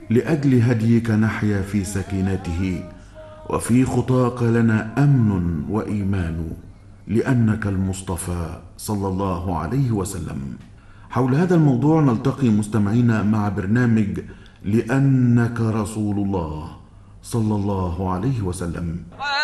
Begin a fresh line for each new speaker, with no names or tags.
لأجل هديك نحيا في سكينته، وفي خطاك لنا أمن وإيمان، لأنك المصطفى صلى الله عليه وسلم. حول هذا الموضوع نلتقي مستمعينا مع برنامج لأنك رسول الله صلى الله عليه وسلم.